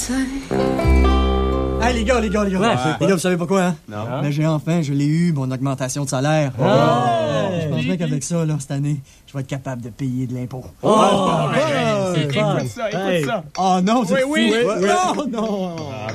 Hey, les gars. Ouais, Les gars, vous savez pas quoi, hein? Non. Mais je l'ai eu, mon augmentation de salaire. Je pense bien qu'avec ça, là, cette année, je vais être capable de payer de l'impôt. C'est fun. Écoute ça. Oh non, c'est Oui. fou. Non!